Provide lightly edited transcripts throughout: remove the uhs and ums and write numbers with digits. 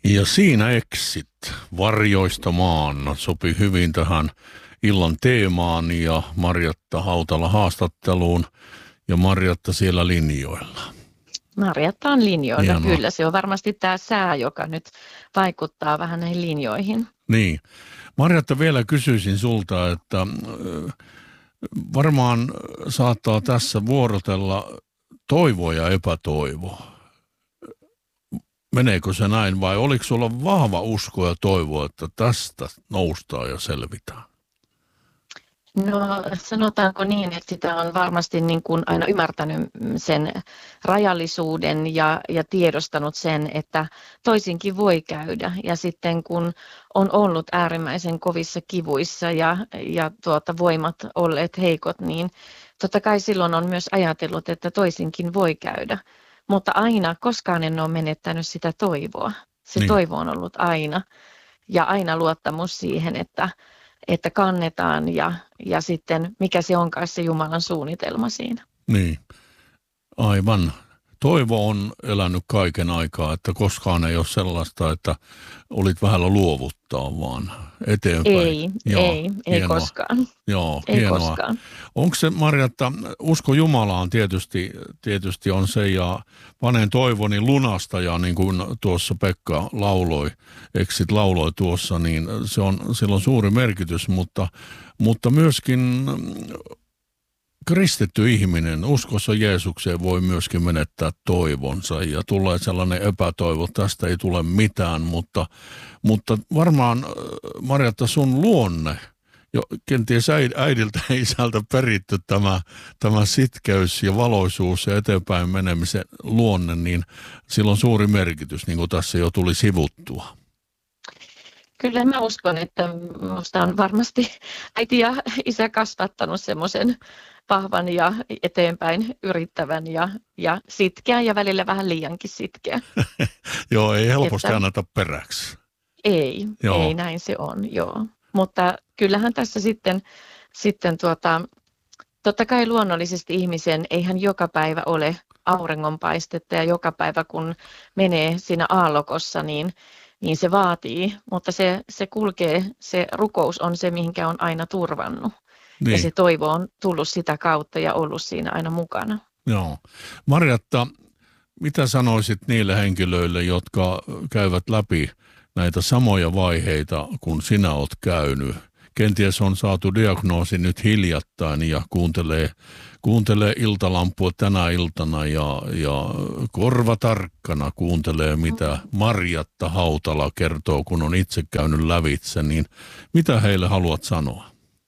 Ja siinä Exit varjoista maan sopi hyvin tähän illan teemaan ja Marjatta Hautala haastatteluun ja Marjatta siellä linjoilla. Marjatta on linjoilla, Hienoa. kyllä. Se on varmasti tämä sää, joka nyt vaikuttaa vähän näihin linjoihin. Niin. Marjatta, vielä kysyisin sulta, että varmaan saattaa tässä vuorotella toivo ja epätoivo. Meneekö se näin vai oliko sulla vahva usko ja toivo, että tästä noustaan ja selvitään? No sanotaanko niin, että sitä on varmasti niin kuin aina ymmärtänyt sen rajallisuuden ja tiedostanut sen, että toisinkin voi käydä. Ja sitten kun on ollut äärimmäisen kovissa kivuissa ja voimat olleet heikot, niin totta kai silloin on myös ajatellut, että toisinkin voi käydä. Mutta aina, koskaan en ole menettänyt sitä toivoa. Se Niin. toivo on ollut aina ja aina luottamus siihen, että kannetaan ja sitten mikä se onkaan se Jumalan suunnitelma siinä. Niin, aivan. Toivo on elänyt kaiken aikaa, että koskaan ei ole sellaista, että olit vähällä luovuttaa, vaan eteenpäin. Ei koskaan. Joo, ei hienoa. koskaan. Onko se, Marjatta, usko Jumalaan tietysti on se, ja panen toivoni lunastaja, niin kuin tuossa Pekka lauloi, Exit lauloi tuossa, niin sillä on suuri merkitys, mutta myöskin kristitty ihminen uskossa Jeesukseen voi myöskin menettää toivonsa ja tulee sellainen epätoivo, tästä ei tule mitään, mutta varmaan Marjatta sun luonne, jo kenties äidiltä ja isältä peritty tämä sitkeys ja valoisuus ja eteenpäin menemisen luonne, niin sillä on suuri merkitys, niin kuin tässä jo tuli sivuttua. Kyllä mä uskon, että minusta on varmasti äiti ja isä kasvattanut semmoisen vahvan ja eteenpäin yrittävän ja sitkeä ja välillä vähän liiankin sitkeä. Joo, ei helposti anneta peräksi. Ei, näin se on, joo. Mutta kyllähän tässä sitten totta kai luonnollisesti ihmisen, eihän joka päivä ole auringonpaistetta ja joka päivä kun menee siinä aallokossa, niin se vaatii, mutta se kulkee, se rukous on se, mihinkä on aina turvannut. Niin. Ja se toivo on tullut sitä kautta ja ollut siinä aina mukana. Joo. Marjatta, mitä sanoisit niille henkilöille, jotka käyvät läpi näitä samoja vaiheita, kun sinä olet käynyt? Kenties on saatu diagnoosi nyt hiljattain ja kuuntelee iltalampua tänä iltana ja korva tarkkana kuuntelee, mitä Marjatta Hautala kertoo, kun on itse käynyt lävitse, niin mitä heille haluat sanoa?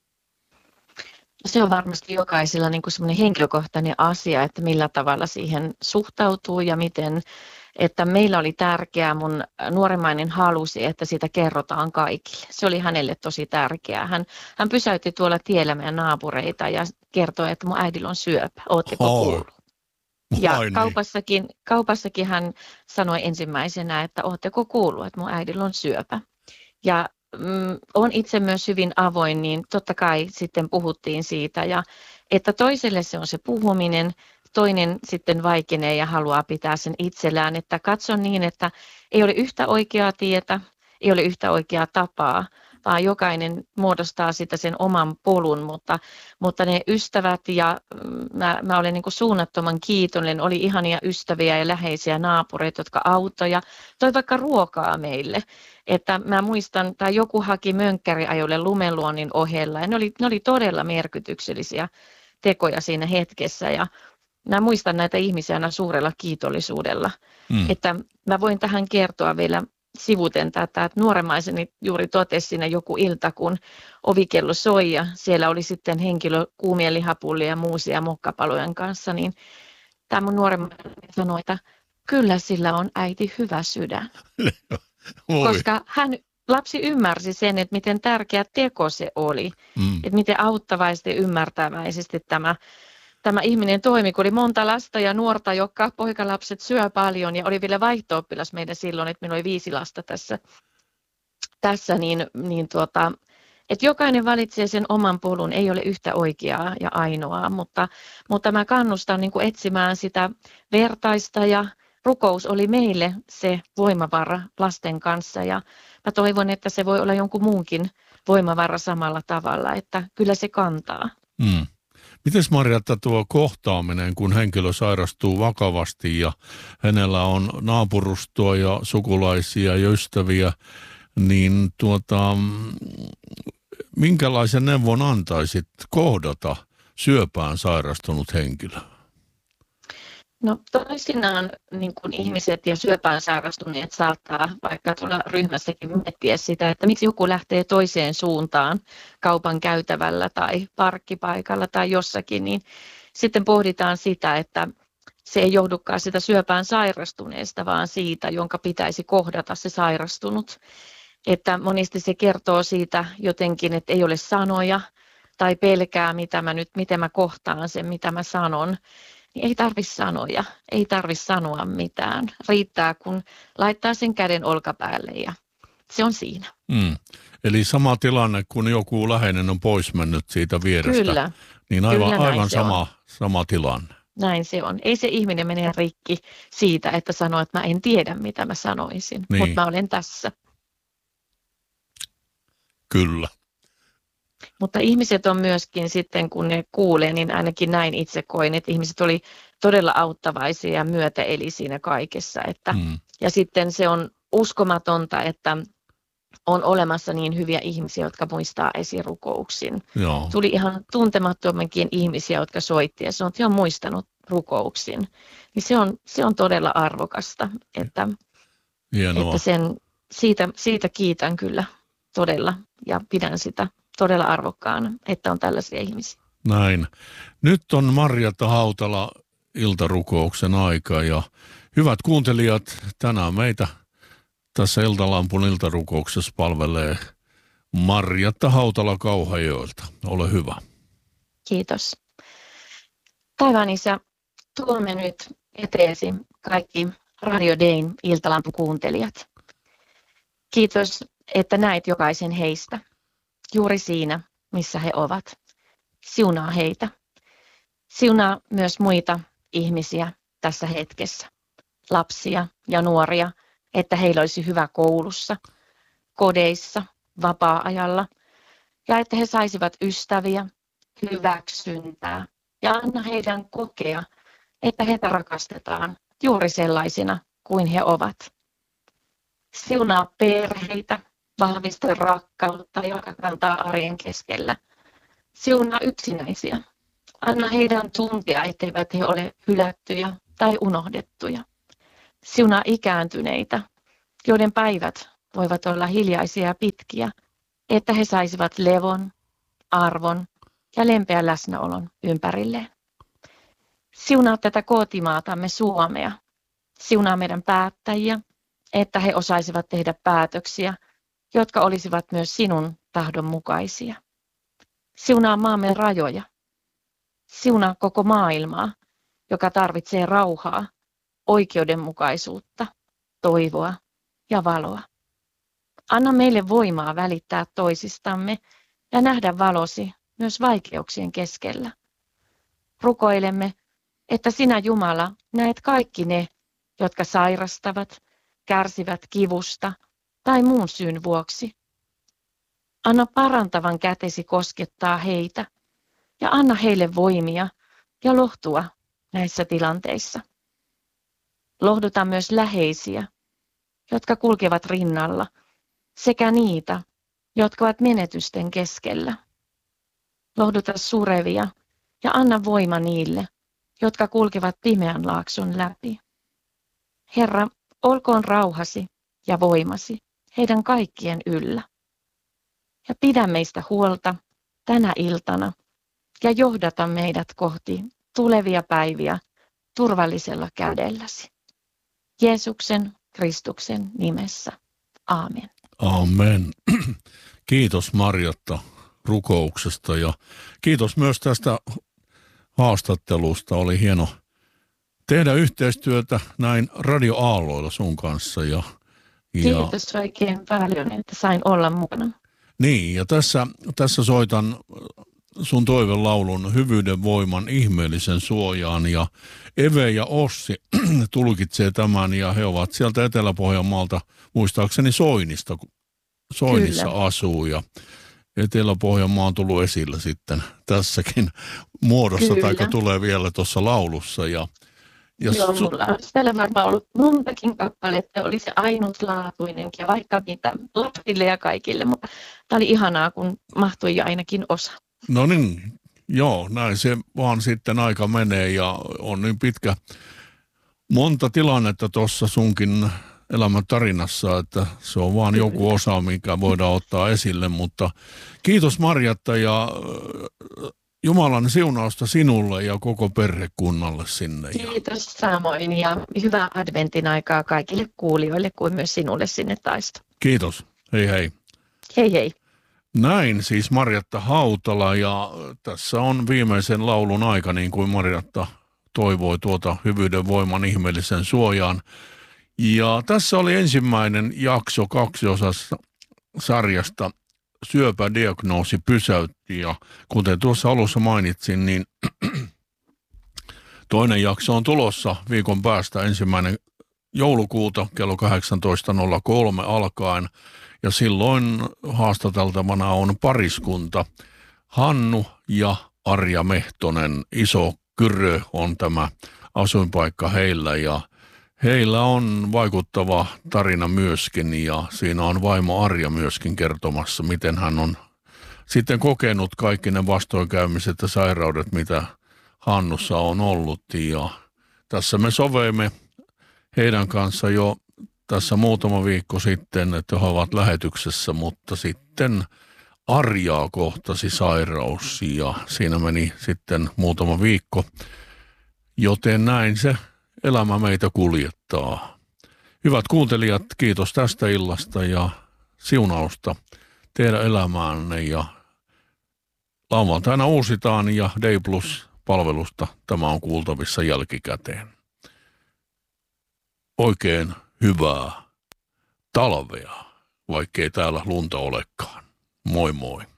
Se on varmasti jokaisella niin kuin semmoinen henkilökohtainen asia, että millä tavalla siihen suhtautuu ja miten, että meillä oli tärkeää, mun nuoremmainen halusi, että sitä kerrotaan kaikille. Se oli hänelle tosi tärkeää. Hän pysäytti tuolla tiellä meidän naapureita ja kertoi, että mun äidillä on syöpä. Ootteko kuullut? Ja kaupassakin hän sanoi ensimmäisenä, että ootteko kuullut, että mun äidillä on syöpä. Ja olen itse myös hyvin avoin, niin totta kai sitten puhuttiin siitä, ja että toiselle se on se puhuminen, toinen sitten vaikenee ja haluaa pitää sen itsellään, että katson niin, että ei ole yhtä oikeaa tietä, ei ole yhtä oikeaa tapaa, vaan jokainen muodostaa sitä sen oman polun, mutta ne ystävät ja mä olen niin kuin suunnattoman kiitollinen, oli ihania ystäviä ja läheisiä naapureita, jotka auttoi ja toi vaikka ruokaa meille. Että mä muistan, tai joku haki mönkkäriajolle lumenluonnin ohella ja ne oli todella merkityksellisiä tekoja siinä hetkessä ja mä muistan näitä ihmisiä aina suurella kiitollisuudella, että mä voin tähän kertoa vielä sivuten tätä, että nuoremmaiseni juuri totesi siinä joku ilta, kun ovikello soi ja siellä oli sitten henkilö kuumien lihapullien ja muusia mokkapalojen kanssa, niin tämä mun nuoremmainen sanoi, että kyllä sillä on äiti hyvä sydän. Koska lapsi ymmärsi sen, että miten tärkeä teko se oli, että miten auttavaisesti ja ymmärtäväisesti tämä ihminen toimi, kun oli monta lasta ja nuorta, jotka poikalapset syö paljon ja oli vielä vaihto-oppilas meidän silloin, että meillä oli 5 lasta tässä että jokainen valitsee sen oman polun, ei ole yhtä oikeaa ja ainoaa, mutta mä kannustan niin kuin etsimään sitä vertaista ja rukous oli meille se voimavara lasten kanssa ja mä toivon, että se voi olla jonkun muunkin voimavara samalla tavalla, että kyllä se kantaa. Mites Marjatta tuo kohtaaminen, kun henkilö sairastuu vakavasti ja hänellä on naapurustoa ja sukulaisia ja ystäviä, niin minkälaisen neuvon antaisit kohdata syöpään sairastunut henkilö? No toisinaan niin kuin ihmiset ja syöpään sairastuneet saattaa vaikka tuolla ryhmässäkin miettiä sitä, että miksi joku lähtee toiseen suuntaan kaupan käytävällä tai parkkipaikalla tai jossakin, niin sitten pohditaan sitä, että se ei johdukaan sitä syöpään sairastuneesta, vaan siitä, jonka pitäisi kohdata se sairastunut. Että monesti se kertoo siitä jotenkin, että ei ole sanoja tai pelkää, miten mä kohtaan sen, mitä mä sanon. Ei tarvitse sanoja, ei tarvitse sanoa mitään. Riittää, kun laittaa sen käden olkapäälle ja se on siinä. Eli sama tilanne, kun joku läheinen on pois mennyt siitä vierestä. Kyllä. Niin aivan sama tilanne. Näin se on. Ei se ihminen mene rikki siitä, että sanoo, että mä en tiedä, mitä mä sanoisin, niin. Mutta mä olen tässä. Kyllä. Mutta ihmiset on myöskin sitten, kun ne kuulee, niin ainakin näin itse koin, että ihmiset oli todella auttavaisia ja myötäeli siinä kaikessa. Ja sitten se on uskomatonta, että on olemassa niin hyviä ihmisiä, jotka muistaa esirukouksin. Joo. Tuli ihan tuntemattomankin ihmisiä, jotka soitti ja sanoi, että he on muistanut rukouksin. Niin se on todella arvokasta, että siitä kiitän kyllä todella ja pidän sitä todella arvokkaana, että on tällaisia ihmisiä. Näin. Nyt on Marjatta Hautala iltarukouksen aika ja hyvät kuuntelijat, tänään meitä tässä Iltalampun iltarukouksessa palvelee Marjatta Hautala Kauhajoelta. Ole hyvä. Kiitos. Taivaan Isä, tuomme nyt eteesi kaikki Radio Dayn Iltalampun kuuntelijat. Kiitos, että näit jokaisen heistä. Juuri siinä, missä he ovat. Siunaa heitä. Siunaa myös muita ihmisiä tässä hetkessä. Lapsia ja nuoria, että heillä olisi hyvä koulussa, kodeissa, vapaa-ajalla. Ja että he saisivat ystäviä, hyväksyntää. Ja anna heidän kokea, että heitä rakastetaan juuri sellaisina kuin he ovat. Siunaa perheitä. Vahvista rakkautta, joka kantaa arjen keskellä. Siunaa yksinäisiä. Anna heidän tuntea, etteivät he ole hylättyjä tai unohdettuja. Siunaa ikääntyneitä, joiden päivät voivat olla hiljaisia ja pitkiä, että he saisivat levon, arvon ja lempeän läsnäolon ympärilleen. Siunaa tätä kotimaatamme Suomea. Siunaa meidän päättäjiä, että he osaisivat tehdä päätöksiä, jotka olisivat myös sinun tahdon mukaisia. Siunaa maamme rajoja. Siunaa koko maailmaa, joka tarvitsee rauhaa, oikeudenmukaisuutta, toivoa ja valoa. Anna meille voimaa välittää toisistamme ja nähdä valosi myös vaikeuksien keskellä. Rukoilemme, että sinä Jumala näet kaikki ne, jotka sairastavat, kärsivät kivusta tai muun syyn vuoksi. Anna parantavan kätesi koskettaa heitä ja anna heille voimia ja lohtua näissä tilanteissa. Lohduta myös läheisiä, jotka kulkevat rinnalla, sekä niitä, jotka ovat menetysten keskellä. Lohduta surevia ja anna voima niille, jotka kulkevat pimeän laakson läpi. Herra, olkoon rauhasi ja voimasi heidän kaikkien yllä. Ja pidä meistä huolta tänä iltana ja johdata meidät kohti tulevia päiviä turvallisella kädelläsi. Jeesuksen Kristuksen nimessä. Aamen. Amen. Kiitos Marjatta rukouksesta ja kiitos myös tästä haastattelusta. Oli hieno tehdä yhteistyötä näin radioaalloilla sun kanssa. Kiitos oikein paljon, että sain olla mukana. Niin, ja tässä soitan sun toivelaulun Hyvyyden voiman ihmeellisen suojaan, ja Eve ja Ossi tulkitsee tämän, ja he ovat sieltä Etelä-Pohjanmaalta, muistaakseni Soinissa Kyllä. asuu, ja Etelä-Pohjanmaa on tullut esillä sitten tässäkin muodossa, Kyllä. taikka tulee vielä tuossa laulussa. Ja Joo, mulla on siellä varmaan ollut montakin kappaletta, oli se ainutlaatuinen ja vaikka mitä lapsille ja kaikille, mutta tämä oli ihanaa, kun mahtui jo ainakin osa. No niin, joo, näin se vaan sitten aika menee, ja on niin monta tilannetta tuossa sunkin elämän tarinassa, että se on vaan joku osa, mikä voidaan ottaa esille, mutta kiitos Marjatta, ja Jumalan siunausta sinulle ja koko perhekunnalle sinne. Kiitos samoin ja hyvää adventin aikaa kaikille kuulijoille kuin myös sinulle sinne Taisto. Kiitos, hei hei. Hei hei. Näin siis Marjatta Hautala, ja tässä on viimeisen laulun aika, niin kuin Marjatta toivoi, tuota Hyvyyden voiman ihmeellisen suojaan. Ja tässä oli ensimmäinen jakso kaksiosassa sarjasta Syöpädiagnoosi pysäytti, ja kuten tuossa alussa mainitsin, niin toinen jakso on tulossa viikon päästä 1. joulukuuta kello 18.03 alkaen, ja silloin haastateltavana on pariskunta Hannu ja Arja Mehtonen. Iso Kyrö on tämä asuinpaikka heillä, ja heillä on vaikuttava tarina myöskin, ja siinä on vaimo Arja myöskin kertomassa, miten hän on sitten kokenut kaikki ne vastoinkäymiset ja sairaudet, mitä Hannussa on ollut. Ja tässä me soveimme heidän kanssa jo tässä muutama viikko sitten, että he ovat lähetyksessä, mutta sitten Arjaa kohtasi sairaus, ja siinä meni sitten muutama viikko, joten näin se elämä meitä kuljettaa. Hyvät kuuntelijat, kiitos tästä illasta ja siunausta teidän elämäänne, ja lauantaina uusitaan, ja Day Plus-palvelusta tämä on kuultavissa jälkikäteen. Oikein hyvää talvea, vaikkei täällä lunta olekaan. Moi moi.